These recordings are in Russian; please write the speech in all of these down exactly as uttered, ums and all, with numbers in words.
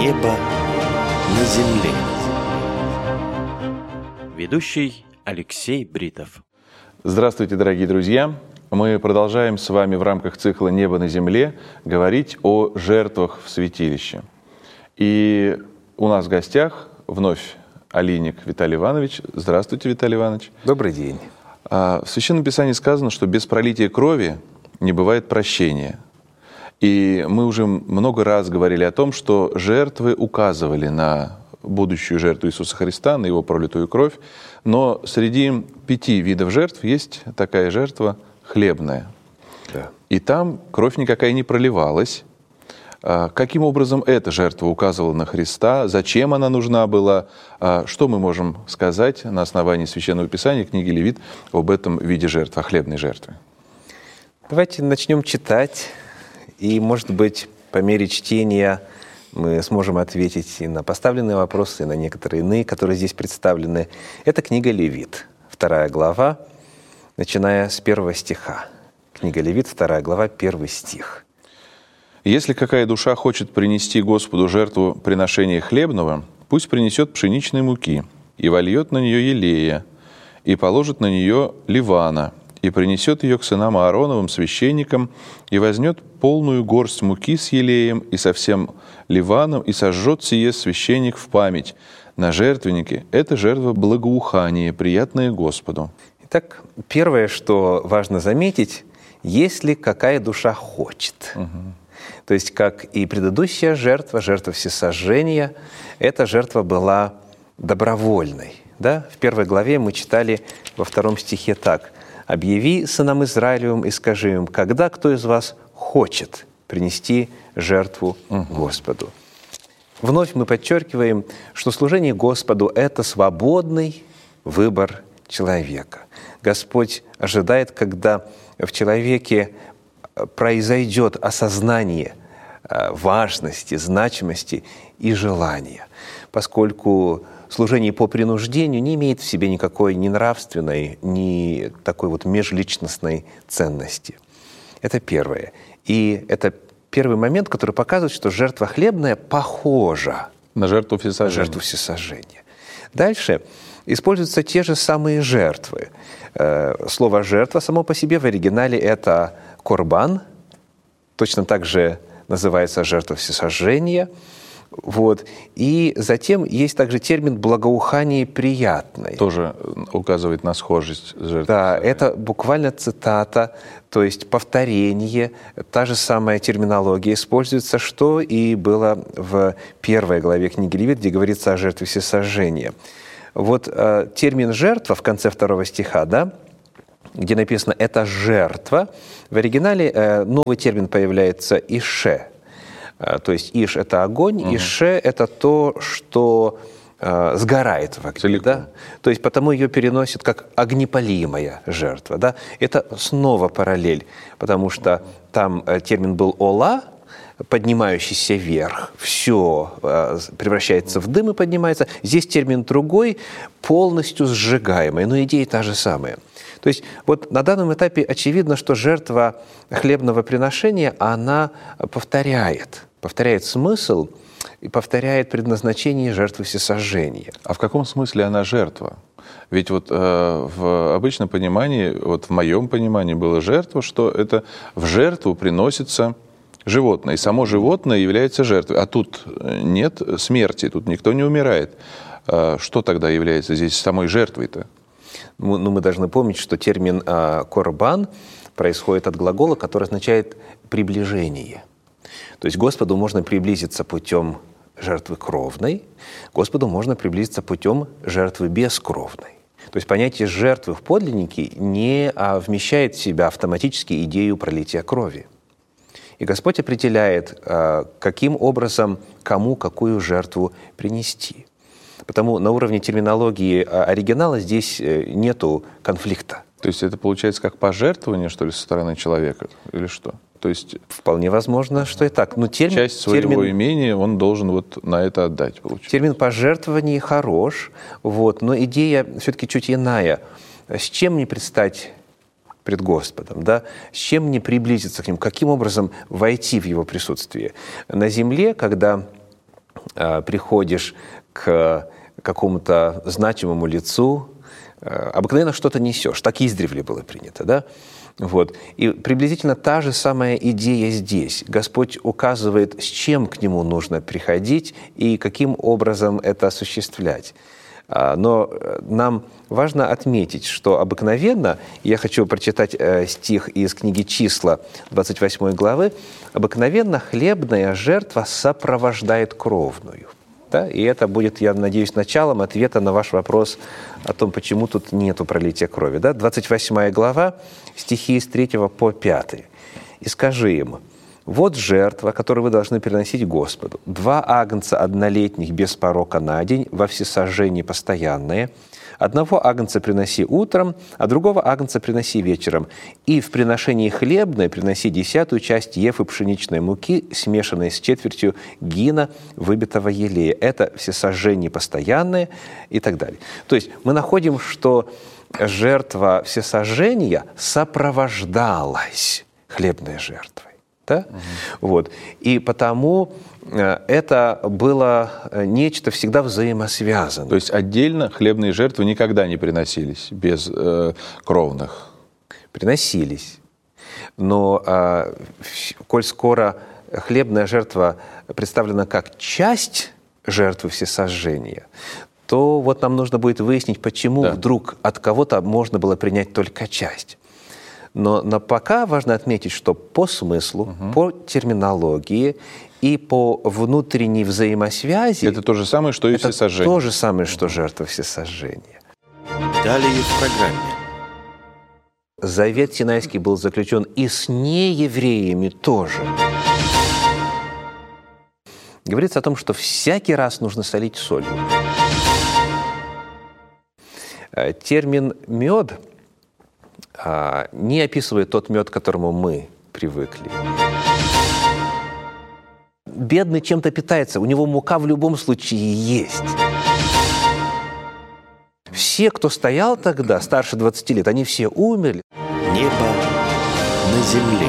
Небо на земле. Ведущий Алексей Бритов. Здравствуйте, дорогие друзья! Мы продолжаем с вами в рамках цикла «Небо на земле» говорить о жертвах в святилище. И у нас в гостях вновь алийник Виталий Иванович. Здравствуйте, Виталий Иванович. Добрый день. В Священном Писании сказано, что без пролития крови не бывает прощения. И мы уже много раз говорили о том, что жертвы указывали на будущую жертву Иисуса Христа, на Его пролитую кровь. Но среди пяти видов жертв есть такая жертва хлебная. Да. И там кровь никакая не проливалась. Каким образом эта жертва указывала на Христа? Зачем она нужна была? Что мы можем сказать на основании Священного Писания, книги Левит, об этом виде жертвы, о хлебной жертве? Давайте начнем читать. И, может быть, по мере чтения мы сможем ответить и на поставленные вопросы, и на некоторые иные, которые здесь представлены. Это книга Левит, вторая глава, начиная с первого стиха. Книга Левит, вторая глава, первый стих. «Если какая душа хочет принести Господу жертву приношения хлебного, пусть принесет пшеничной муки, и вольет на нее елея, и положит на нее ливана, и принесет ее к сынам Аароновым, священникам, и возьмет полную горсть муки с елеем и со всем ливаном, и сожжет сие священник в память на жертвеннике. Это жертва благоухания, приятное Господу». Итак, первое, что важно заметить, если какая душа хочет. Угу. То есть, как и предыдущая жертва, жертва всесожжения, эта жертва была добровольной. Да? В первой главе мы читали во втором стихе так: «Объяви сынам Израилевым и скажи им, когда кто из вас хочет принести жертву угу. Господу». Вновь мы подчеркиваем, что служение Господу – это свободный выбор человека. Господь ожидает, когда в человеке произойдет осознание важности, значимости и желания, поскольку служение по принуждению не имеет в себе никакой ни нравственной, ни такой вот межличностной ценности. Это первое. И это первый момент, который показывает, что жертва хлебная похожа на жертву всесожжения. На жертву всесожжения. Дальше используются те же самые жертвы. Слово «жертва» само по себе в оригинале – это «корбан», точно так же называется жертва всесожжения. Вот. И затем есть также термин «благоухание приятное». Тоже указывает на схожесть с жертвой. Да, это буквально цитата, то есть повторение, та же самая терминология используется, что и было в первой главе книги Левит, где говорится о жертве всесожжения. Вот э, термин «жертва» в конце второго стиха, да, где написано «это жертва», в оригинале э, новый термин появляется «ише». То есть иш – это огонь, угу. ише – это то, что э, сгорает в огне. Да? То есть потому ее переносят как огнепалимая жертва. Да? Это снова параллель, потому что там э, термин был «ола», поднимающийся вверх, все э, превращается в дым и поднимается. Здесь термин другой, полностью сжигаемый, но идея та же самая. То есть вот на данном этапе очевидно, что жертва хлебного приношения, она повторяет, повторяет смысл и повторяет предназначение жертвы всесожжения. А в каком смысле она жертва? Ведь вот э, в обычном понимании, вот в моем понимании было жертва, что это в жертву приносится животное, и само животное является жертвой. А тут нет смерти, тут никто не умирает. Что тогда является здесь самой жертвой-то? Ну, мы должны помнить, что термин «корбан» происходит от глагола, который означает «приближение». То есть Господу можно приблизиться путем жертвы кровной, Господу можно приблизиться путем жертвы бескровной. То есть понятие жертвы в подлиннике не вмещает в себя автоматически идею пролития крови. И Господь определяет, каким образом, кому какую жертву принести. Потому на уровне терминологии оригинала здесь нету конфликта. То есть это получается как пожертвование, что ли, со стороны человека? Или что? То есть вполне возможно, что и так. Но термин, часть своего термин, имения он должен вот на это отдать, получается. Термин пожертвование хорош, вот, но идея все-таки чуть иная. С чем мне предстать пред Господом, да? С чем мне приблизиться к Нему? Каким образом войти в Его присутствие? На земле, когда э, приходишь к какому-то значимому лицу, э, обыкновенно что-то несешь. Так издревле было принято, да? Вот. И приблизительно та же самая идея здесь. Господь указывает, с чем к Нему нужно приходить и каким образом это осуществлять. Но нам важно отметить, что обыкновенно, я хочу прочитать стих из книги «Числа» двадцать восьмой главы, обыкновенно хлебная жертва сопровождает кровную. Да? И это будет, я надеюсь, началом ответа на ваш вопрос о том, почему тут нету пролития крови. Да? двадцать восьмая глава, стихи с третьего по пятый. «И скажи им: вот жертва, которую вы должны приносить Господу. Два агнца однолетних без порока на день, во всесожжении постоянное. Одного агнца приноси утром, а другого агнца приноси вечером. И в приношении хлебное приноси десятую часть ефы пшеничной муки, смешанной с четвертью гина выбитого елея. Это всесожжение постоянное» и так далее. То есть мы находим, что жертва всесожжения сопровождалась хлебной жертвой. Да? Угу. Вот. И потому это было нечто всегда взаимосвязанное. То есть отдельно хлебные жертвы никогда не приносились без э, кровных? Приносились. Но э, коль скоро хлебная жертва представлена как часть жертвы всесожжения, то вот нам нужно будет выяснить, почему да. вдруг от кого-то можно было принять только часть. Но, но пока важно отметить, что по смыслу, угу. по терминологии и по внутренней взаимосвязи... Это то же самое, что и всесожжение. Это то же самое, что жертва всесожжения. Далее в программе. Завет Синайский был заключен и с неевреями тоже. Говорится о том, что всякий раз нужно солить солью. Термин «мед» не описывает тот мед, к которому мы привыкли. Бедный чем-то питается, у него мука в любом случае есть. Все, кто стоял тогда, старше двадцати лет, они все умерли. Небо на земле.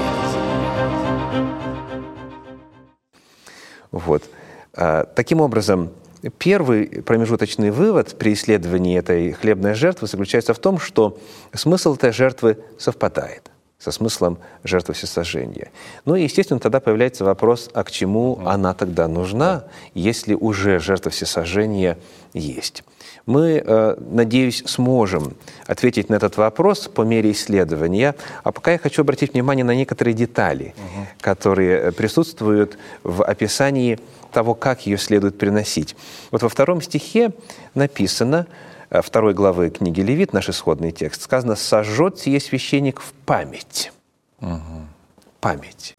Вот. Таким образом, первый промежуточный вывод при исследовании этой хлебной жертвы заключается в том, что смысл этой жертвы совпадает со смыслом жертвы всесожжения. Ну и, естественно, тогда появляется вопрос, а к чему она тогда нужна, если уже жертва всесожжения есть. Мы, надеюсь, сможем ответить на этот вопрос по мере исследования. А пока я хочу обратить внимание на некоторые детали, угу. которые присутствуют в описании того, как ее следует приносить. Вот во втором стихе написано, второй главы книги Левит, наш исходный текст, сказано: «Сожжет сие священник в память». Угу. Память.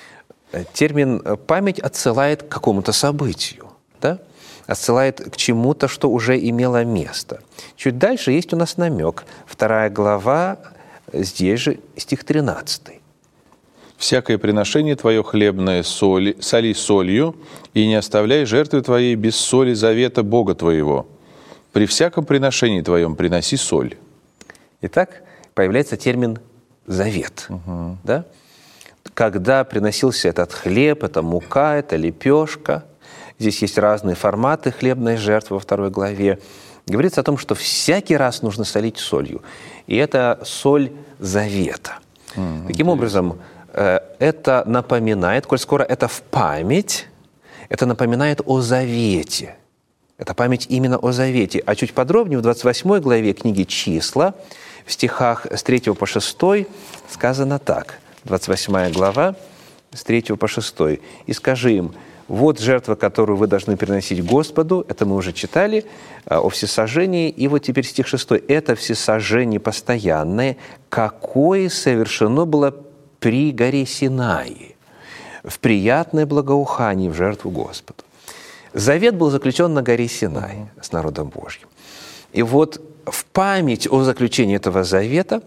Термин «память» отсылает к какому-то событию, да? Отсылает к чему-то, что уже имело место. Чуть дальше есть у нас намек. Вторая глава, здесь же стих тринадцатый. «Всякое приношение твое хлебное соли, соли солью, и не оставляй жертвы твоей без соли завета Бога твоего. При всяком приношении твоем приноси соль». Итак, появляется термин «завет». Угу. Да? Когда приносился этот хлеб, эта мука, эта лепешка, здесь есть разные форматы хлебной жертвы во второй главе, говорится о том, что всякий раз нужно солить солью. И это соль завета. Mm, Таким интересно. образом, это напоминает, коль скоро это в память, это напоминает о завете. Это память именно о завете. А чуть подробнее в двадцать восьмой главе книги «Числа», в стихах с третьего по шестой сказано так. двадцать восьмая глава, с третьего по шестой. «И скажи им: вот жертва, которую вы должны приносить Господу», это мы уже читали, о всесожжении, и вот теперь стих шестой. «Это всесожжение постоянное, какое совершено было при горе Синai, в приятное благоухание в жертву Господу». Завет был заключен на горе Синай с народом Божьим. И вот в память о заключении этого завета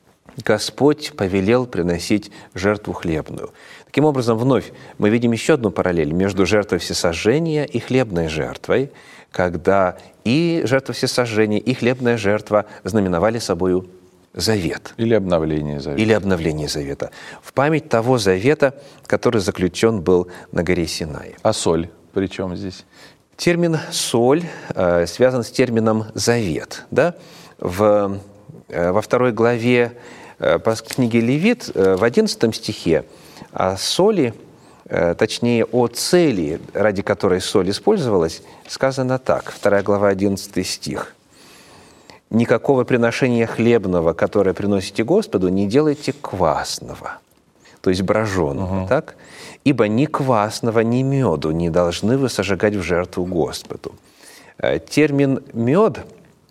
Господь повелел приносить жертву хлебную. Таким образом, вновь мы видим еще одну параллель между жертвой всесожжения и хлебной жертвой, когда и жертва всесожжения, и хлебная жертва знаменовали собою завет. Или обновление завета. Или обновление завета. В память того завета, который заключен был на горе Синай. А соль? при чем здесь? Термин «соль» э, связан с термином «завет». Да? В, э, во второй главе э, по книге Левит э, в одиннадцатом стихе о соли, э, точнее о цели, ради которой соль использовалась, сказано так. Вторая глава, одиннадцатый стих. «Никакого приношения хлебного, которое приносите Господу, не делайте квасного». То есть броженого, угу. так? «Ибо ни квасного, ни меду не должны вы сожигать в жертву Господу». Термин «мед»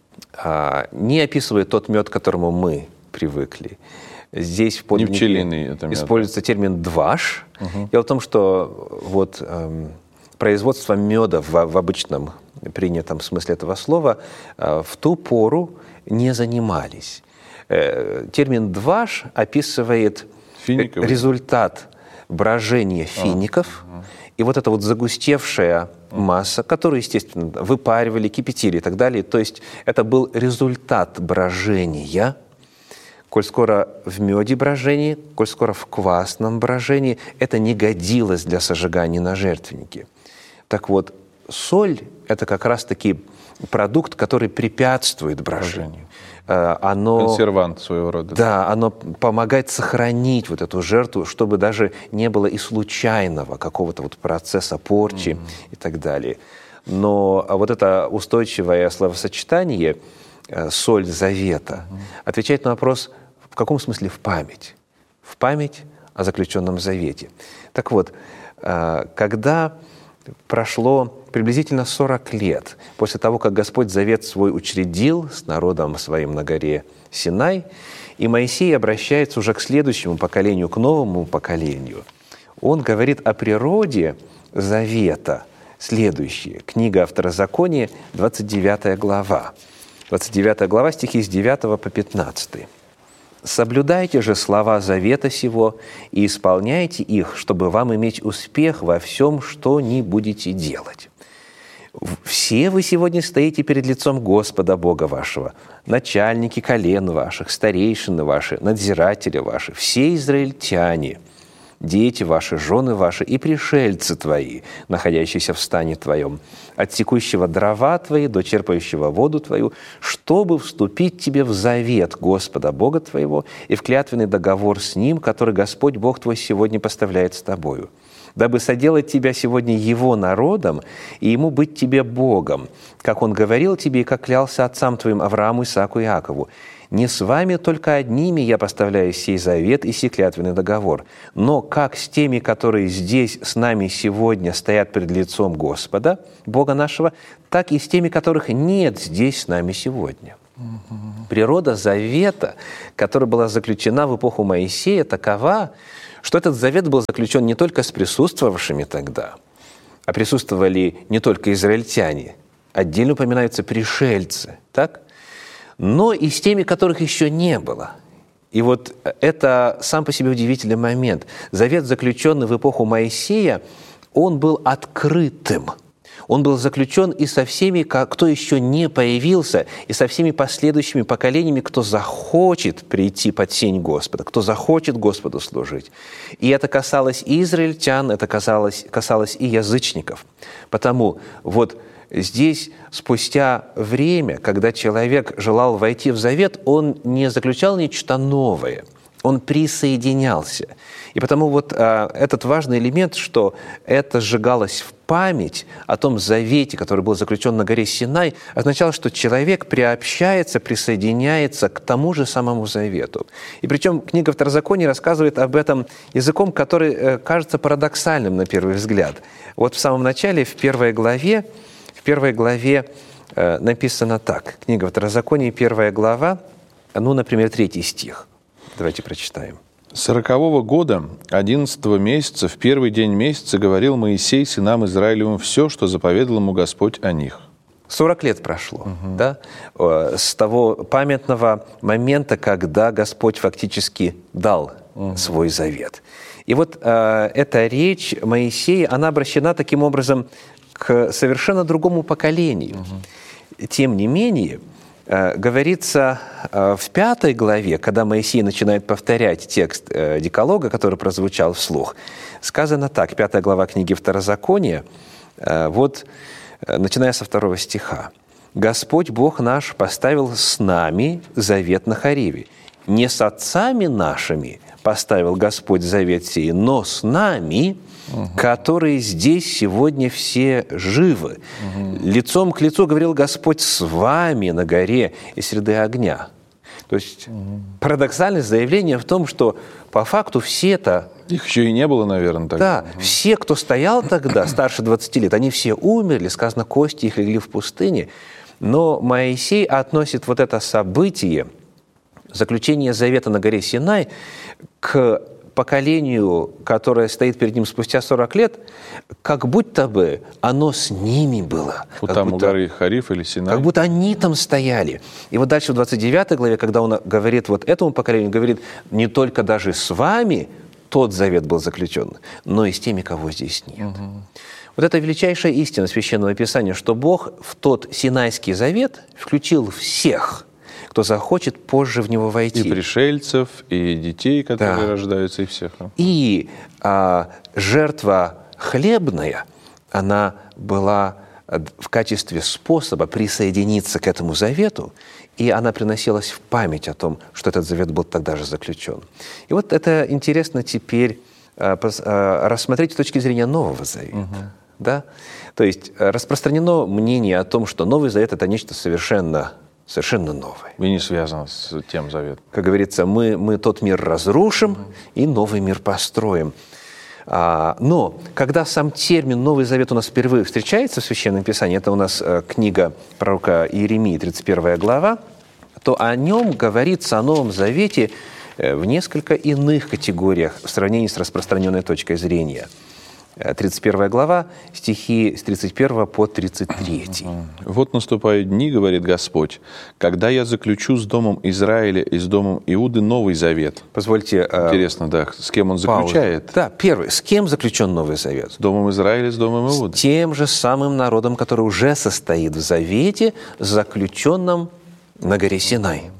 не описывает тот мед, к которому мы привыкли. Здесь в подлиннике используется термин «дваш». Угу. Дело в том, что вот, эм, производством меда в, в обычном принятом смысле этого слова э, в ту пору не занимались. Э, термин «дваш» описывает Финиковый. результат брожения фиников, а, угу. и вот эта вот загустевшая масса, которую, естественно, выпаривали, кипятили и так далее. То есть это был результат брожения. Коль скоро в меде брожение, коль скоро в квасном брожении, это не годилось для сожигания на жертвеннике. Так вот, соль – это как раз-таки продукт, который препятствует брожению. Оно, консервант своего рода. Да, оно помогает сохранить вот эту жертву, чтобы даже не было и случайного какого-то вот процесса порчи mm-hmm. и так далее. Но вот это устойчивое словосочетание «соль завета» mm-hmm. отвечает на вопрос, в каком смысле в память? В память о заключенном завете. Так вот, когда прошло приблизительно сорок лет после того, как Господь завет свой учредил с народом своим на горе Синай, и Моисей обращается уже к следующему поколению, к новому поколению. Он говорит о природе завета следующее. Книга Второзакония, двадцать девятая глава. двадцать девятая глава, стихи с девятого по пятнадцатый. «Соблюдайте же слова завета сего и исполняйте их, чтобы вам иметь успех во всем, что ни будете делать. Все вы сегодня стоите перед лицом Господа Бога вашего, начальники колен ваших, старейшины ваши, надзиратели ваши, все израильтяне, дети ваши, жены ваши и пришельцы твои, находящиеся в стане твоем, от секущего дрова твои до черпающего воду твою, чтобы вступить тебе в завет Господа Бога твоего и в клятвенный договор с Ним, который Господь Бог твой сегодня поставляет с тобою, дабы соделать тебя сегодня Его народом и Ему быть тебе Богом, как Он говорил тебе и как клялся отцам твоим Аврааму, Исааку и Иакову. Не с вами только одними я поставляю сей завет и сей клятвенный договор, но как с теми, которые здесь с нами сегодня стоят пред лицом Господа, Бога нашего, так и с теми, которых нет здесь с нами сегодня». Угу. Природа завета, которая была заключена в эпоху Моисея, такова, что этот завет был заключен не только с присутствовавшими тогда, а присутствовали не только израильтяне, отдельно упоминаются пришельцы, так? Но и с теми, которых еще не было. И вот это сам по себе удивительный момент. Завет, заключенный в эпоху Моисея, он был открытым. Он был заключен и со всеми, кто еще не появился, и со всеми последующими поколениями, кто захочет прийти под сень Господа, кто захочет Господу служить. И это касалось и израильтян, это касалось, касалось и язычников. Потому вот здесь, спустя время, когда человек желал войти в завет, он не заключал нечто новое, он присоединялся. И потому вот а, этот важный элемент, что это сжигалось в память о том завете, который был заключен на горе Синай, означало, что человек приобщается, присоединяется к тому же самому завету. И причем книга Второзакония рассказывает об этом языком, который э, кажется парадоксальным на первый взгляд. Вот в самом начале, в первой главе, в первой главе э, написано так. Книга Второзакония, первая глава, ну, например, третий стих. Давайте прочитаем. «Сорокового года, одиннадцатого месяца, в первый день месяца говорил Моисей сынам Израилевым все, что заповедал ему Господь о них». Сорок лет прошло, угу. да, с того памятного момента, когда Господь фактически дал угу. свой завет. И вот э, эта речь Моисея, она обращена таким образом к совершенно другому поколению. Угу. Тем не менее, говорится в пятой главе, когда Моисей начинает повторять текст Декалога, который прозвучал вслух, сказано так, пятая глава книги Второзакония, Вот, начиная со второго стиха. «Господь Бог наш поставил с нами завет на Хориве. Не с отцами нашими поставил Господь завет сей, но с нами, угу. которые здесь сегодня все живы. Угу. Лицом к лицу говорил Господь с вами на горе из среды огня». То есть угу. парадоксальное заявление в том, что по факту все-то... Их еще и не было, наверное, тогда. Да, угу. все, кто стоял тогда, старше двадцати лет, они все умерли, сказано, кости их легли в пустыне. Но Моисей относит вот это событие, заключение завета на горе Синай, к поколению, которое стоит перед ним спустя сорок лет, как будто бы оно с ними было. Вот там будто, у горы Хариф или Синай. Как будто они там стояли. И вот дальше в двадцать девятой главе, когда он говорит вот этому поколению, говорит, не только даже с вами тот завет был заключен, но и с теми, кого здесь нет. Угу. Вот это величайшая истина Священного Писания, что Бог в тот Синайский завет включил всех, кто захочет позже в него войти. И пришельцев, и детей, которые да. рождаются, и всех. И а, жертва хлебная, она была в качестве способа присоединиться к этому завету, и она приносилась в память о том, что этот завет был тогда же заключен. И вот это интересно теперь а, а, рассмотреть с точки зрения Нового Завета. Угу. Да? То есть распространено мнение о том, что Новый Завет – это нечто совершенно Совершенно новое. И не связано с тем заветом. Как говорится, мы, мы тот мир разрушим mm-hmm. и новый мир построим. А, но когда сам термин «Новый Завет» у нас впервые встречается в Священном Писании, это у нас а, книга пророка Иеремии, тридцать первая глава, то о нем говорится, о Новом Завете, в несколько иных категориях в сравнении с распространенной точкой зрения. тридцать первая глава, стихи с тридцать первого по тридцать третий. «Вот наступают дни, говорит Господь, когда я заключу с домом Израиля и с домом Иуды новый завет». Позвольте... Интересно, да, с кем он заключает? Паузу. Да, первый. С кем заключен Новый Завет? С домом Израиля, с домом Иуды. С тем же самым народом, который уже состоит в завете, заключенном на горе Синай.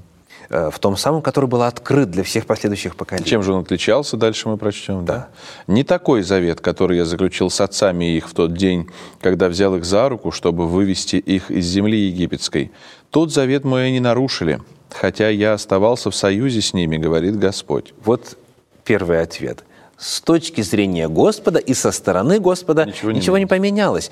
В том самом, который был открыт для всех последующих поколений. Чем же он отличался, дальше мы прочтем. Да. Да. «Не такой завет, который я заключил с отцами их в тот день, когда взял их за руку, чтобы вывести их из земли египетской. Тот завет мой они нарушили, хотя я оставался в союзе с ними, говорит Господь». Вот первый ответ. С точки зрения Господа и со стороны Господа ничего не, ничего не поменялось.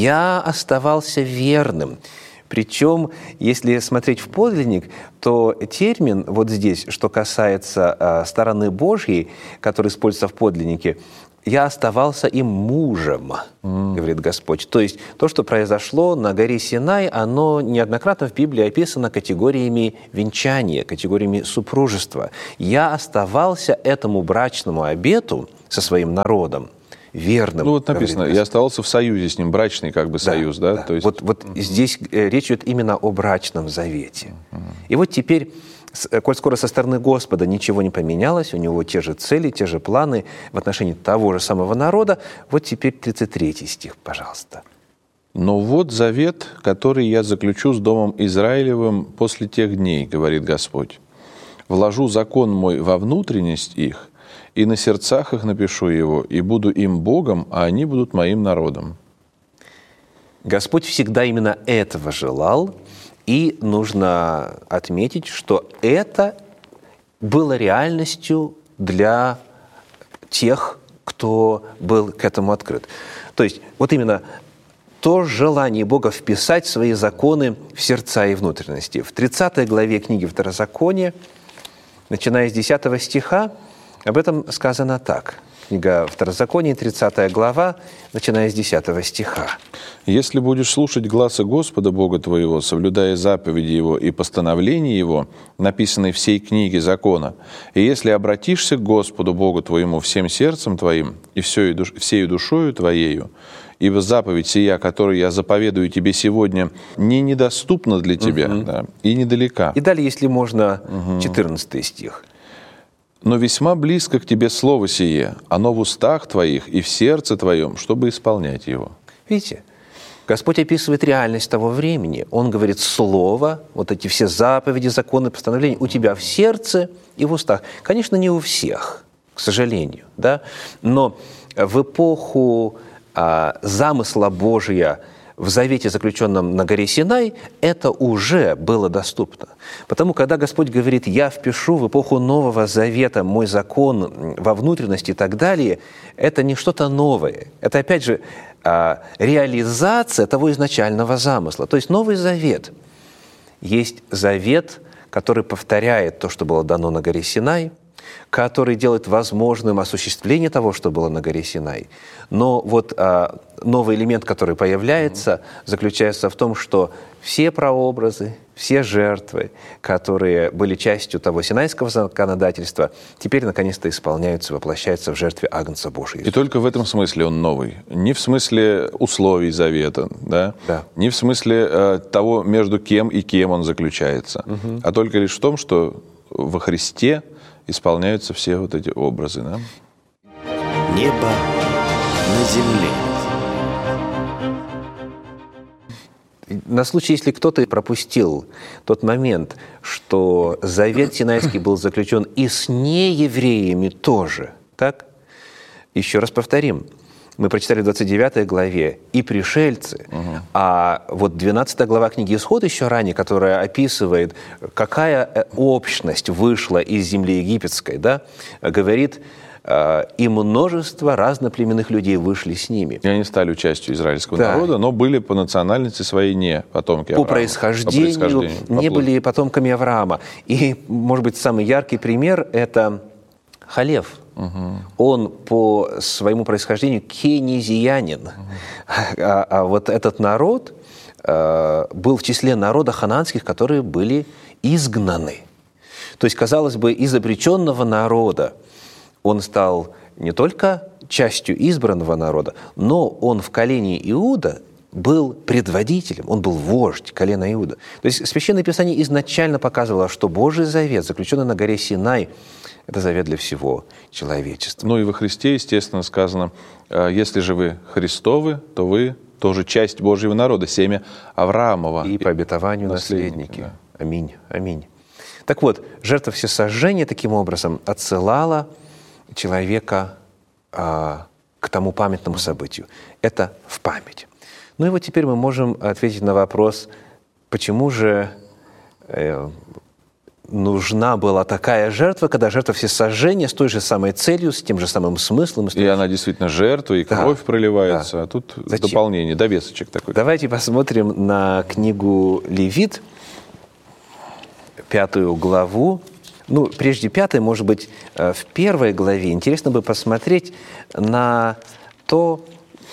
Я оставался верным. Причем, если смотреть в подлинник, то термин вот здесь, что касается э, стороны Божьей, который используется в подлиннике, «я оставался им мужем», mm. говорит Господь. То есть то, что произошло на горе Синай, оно неоднократно в Библии описано категориями венчания, категориями супружества. «Я оставался этому брачному обету со своим народом верным». Ну вот написано, я оставался в союзе с ним, брачный как бы да, союз, да? да. То есть... Вот, вот mm-hmm. здесь речь идет именно о брачном завете. Mm-hmm. И вот теперь, коль скоро со стороны Господа ничего не поменялось, у него те же цели, те же планы в отношении того же самого народа, вот теперь тридцать третий стих, пожалуйста. «Но вот завет, который я заключу с домом Израилевым после тех дней, говорит Господь. Вложу закон мой во внутренность их, и на сердцах их напишу его, и буду им Богом, а они будут моим народом». Господь всегда именно этого желал, и нужно отметить, что это было реальностью для тех, кто был к этому открыт. То есть вот именно то желание Бога вписать свои законы в сердца и внутренности. В тридцатой главе книги Второзакония, начиная с десятого стиха, об этом сказано так. Книга Второзакония, тридцатая глава, начиная с десятого стиха. «Если будешь слушать гласа Господа Бога твоего, соблюдая заповеди Его и постановления Его, написанные в сей книге закона, и если обратишься к Господу Богу твоему всем сердцем твоим и всею душою твоею, ибо заповедь сия, которую я заповедую тебе сегодня, не недоступна для тебя угу. да, и недалека». И далее, если можно, четырнадцатый стих. «Но весьма близко к тебе слово сие, оно в устах твоих и в сердце твоем, чтобы исполнять его». Видите, Господь описывает реальность того времени. Он говорит, слово, вот эти все заповеди, законы, постановления у тебя в сердце и в устах. Конечно, не у всех, к сожалению, да? Но в эпоху а, замысла Божия в завете, заключенном на горе Синай, это уже было доступно. Потому, когда Господь говорит: «Я впишу в эпоху Нового Завета мой закон во внутренности» и так далее, это не что-то новое. Это, опять же, реализация того изначального замысла. То есть Новый Завет есть завет, который повторяет то, что было дано на горе Синай, который делает возможным осуществление того, что было на горе Синай. Но вот а, новый элемент, который появляется, заключается в том, что все прообразы, все жертвы, которые были частью того синайского законодательства, теперь наконец-то исполняются, воплощаются в жертве Агнца Божия. И только в этом смысле он новый. Не в смысле условий завета, да? Да. Не в смысле э, того, между кем и кем он заключается, угу. а только лишь в том, что во Христе исполняются все вот эти образы. Да? Небо на земле. На случай, если кто-то пропустил тот момент, что завет Синайский был заключен и с неевреями тоже, так? Еще раз повторим. Мы прочитали в двадцать девятой главе «и пришельцы», угу. а вот двенадцатая глава книги «Исход» еще ранее, которая описывает, какая общность вышла из земли египетской, да, говорит: «И множество разноплеменных людей вышли с ними». И они стали частью израильского да. народа, но были по национальности своей не потомки по Авраама. Происхождению, по происхождению не по были потомками Авраама. И, может быть, самый яркий пример – это Халев. Угу. Он по своему происхождению кенизиянин. Угу. А, а вот этот народ э, был в числе народа хананских, которые были изгнаны. То есть, казалось бы, из обреченного народа он стал не только частью избранного народа, но он в колене Иуда был предводителем, он был вождь колена Иуда. То есть Священное Писание изначально показывало, что Божий завет, заключенный на горе Синай, это завет для всего человечества. Ну и во Христе, естественно, сказано: если же вы Христовы, то вы тоже часть Божьего народа, семя Авраамова. И по обетованию наследники. Да. Аминь, аминь. Так вот, жертва всесожжения таким образом отсылала человека а, к тому памятному событию. Это в память. Ну и вот теперь мы можем ответить на вопрос, почему же э, нужна была такая жертва, когда жертва всесожжения с той же самой целью, с тем же самым смыслом. И она действительно жертва, и кровь да, проливается, да. а тут Зачем? дополнение, довесочек такой. Давайте посмотрим на книгу Левит, пятую главу. Ну, прежде пятой, может быть, в первой главе интересно бы посмотреть на то,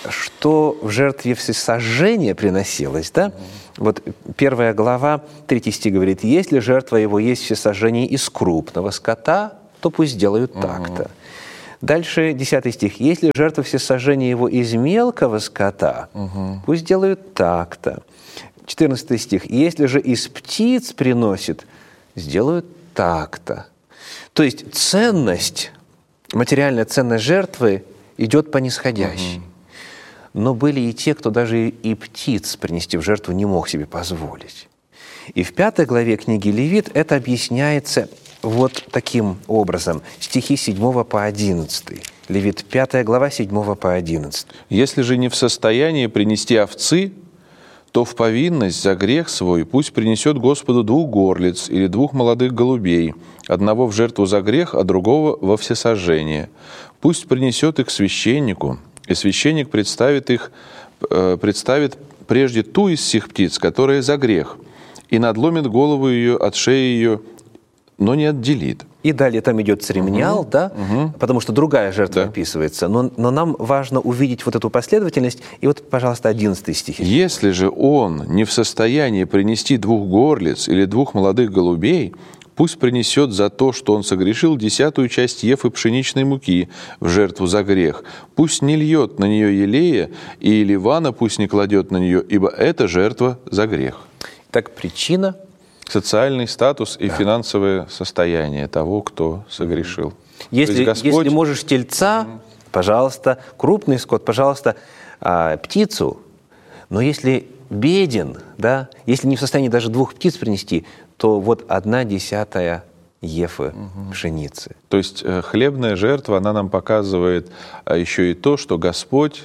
что в жертве всесожжения приносилось, да? Вот первая глава, третий стих говорит: «Если жертва его есть всесожжение из крупного скота, то пусть делают uh-huh. так-то». Дальше десятый стих: «Если жертва всесожжения его из мелкого скота, uh-huh. пусть делают так-то». четырнадцатый стих: «Если же из птиц приносит, сделают так-то». То есть ценность, материальная ценность жертвы идет по нисходящей. Uh-huh. Но были и те, кто даже и птиц принести в жертву не мог себе позволить. И в пятой главе книги Левит это объясняется вот таким образом. Стихи с седьмого по одиннадцатый. Левит, пятая глава, с седьмого по одиннадцатый. «Если же не в состоянии принести овцы, то в повинность за грех свой пусть принесет Господу двух горлиц или двух молодых голубей, одного в жертву за грех, а другого во всесожжение. Пусть принесет их священнику, и священник представит их, представит прежде ту из всех птиц, которая за грех, и надломит голову ее от шеи ее, но не отделит». И далее там идет церемониал, угу. да, угу. потому что другая жертва да. описывается. Но, но нам важно увидеть вот эту последовательность. И вот, пожалуйста, одиннадцатый стих. «Если же он не в состоянии принести двух горлиц или двух молодых голубей, пусть принесет за то, что он согрешил, десятую часть ефы пшеничной муки в жертву за грех. Пусть не льет на нее елея, и ливана пусть не кладет на нее, ибо это жертва за грех». Так, причина? Социальный статус и да. финансовое состояние того, кто согрешил. Если, Господь... если можешь тельца, mm-hmm. пожалуйста, крупный скот, пожалуйста, а, птицу. Но если беден, да, если не в состоянии даже двух птиц принести, то вот одна десятая ефы угу. пшеницы. То есть хлебная жертва, она нам показывает еще и то, что Господь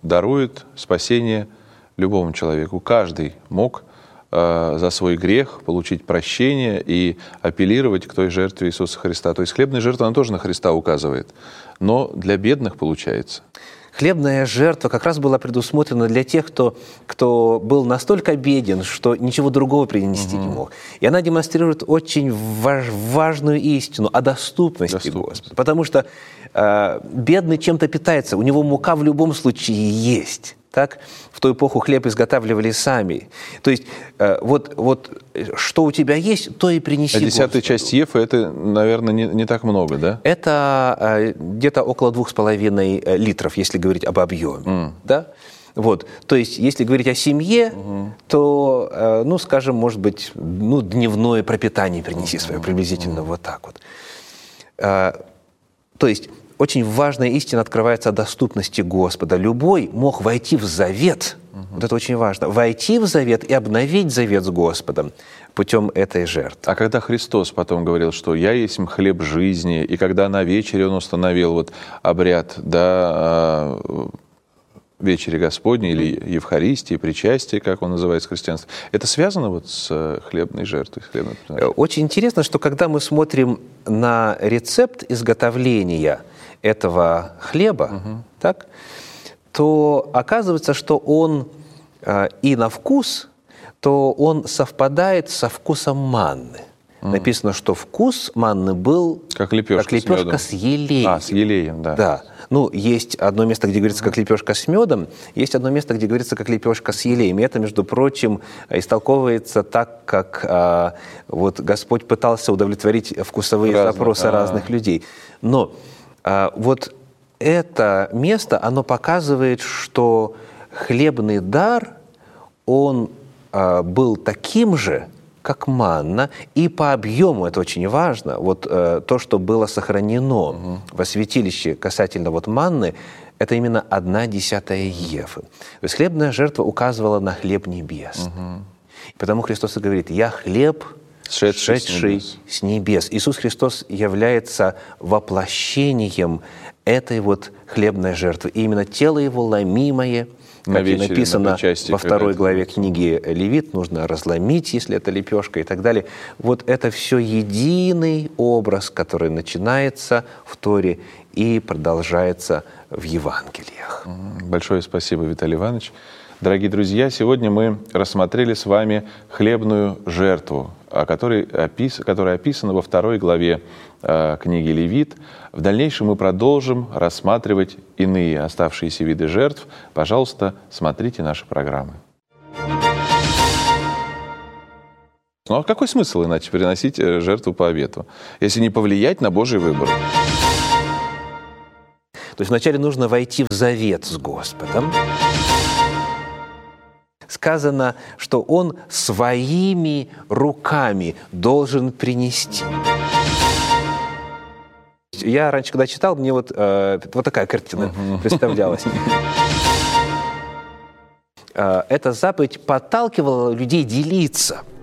дарует спасение любому человеку. Каждый мог э, за свой грех получить прощение и апеллировать к той жертве Иисуса Христа. То есть хлебная жертва, она тоже на Христа указывает, но для бедных получается. Хлебная жертва как раз была предусмотрена для тех, кто, кто был настолько беден, что ничего другого принести угу. не мог. И она демонстрирует очень важ, важную истину о доступности Доступность. Господа. Потому что э, бедный чем-то питается, у него мука в любом случае есть. Так? В ту эпоху хлеб изготавливали сами. То есть э, вот, вот что у тебя есть, то и принеси А десятая Господу. часть ефы, это, наверное, не, не так много, да? Это э, где-то около двух с половиной литров, если говорить об объеме. Mm. Да? Вот. То есть, если говорить о семье, mm-hmm. то, э, ну, скажем, может быть, ну, дневное пропитание принеси mm-hmm. свое, приблизительно mm-hmm. вот так вот. Э, то есть, очень важная истина открывается о доступности Господа. Любой мог войти в завет, угу. вот это очень важно, войти в завет и обновить завет с Господом путем этой жертвы. А когда Христос потом говорил, что «Я есть хлеб жизни», и когда на вечере Он установил вот обряд, да, вечери Господней или Евхаристии, причастия, как он называется в христианстве, это связано вот с хлебной жертвой? С хлебной... Очень интересно, что когда мы смотрим на рецепт изготовления этого хлеба, угу. так, то оказывается, что он э, и на вкус, то он совпадает со вкусом манны. Mm. Написано, что вкус манны был как лепешка, как лепешка с, с елеем. А, с елеем, да. Да. Ну, есть одно место, где говорится, как лепешка с медом, есть одно место, где говорится, как лепешка с елеем. И это, между прочим, истолковывается так, как а, вот Господь пытался удовлетворить вкусовые Разно. запросы А-а-а. разных людей. Но а, вот это место, оно показывает, что хлебный дар, он а, был таким же, как манна, и по объему, это очень важно, вот э, то, что было сохранено угу. во святилище касательно вот манны, это именно одна десятая ефы. То есть хлебная жертва указывала на хлеб небесный. Угу. Потому Христос и говорит: «Я хлеб, шедший, шедший с, небес. с небес». Иисус Христос является воплощением этой вот хлебной жертвы. И именно тело Его ломимое, как и написано во второй главе книги Левит, нужно разломить, если это лепешка и так далее. Вот это все единый образ, который начинается в Торе и продолжается в Евангелиях. Большое спасибо, Виталий Иванович. Дорогие друзья, сегодня мы рассмотрели с вами хлебную жертву, которая описана во второй главе книги Левит. В дальнейшем мы продолжим рассматривать иные оставшиеся виды жертв. Пожалуйста, смотрите наши программы. Ну а какой смысл иначе приносить жертву по обету, если не повлиять на Божий выбор? То есть вначале нужно войти в завет с Господом. Сказано, что Он своими руками должен принести. Я раньше, когда читал, мне вот, э, вот такая картина uh-huh. представлялась. Эта заповедь подталкивала людей делиться.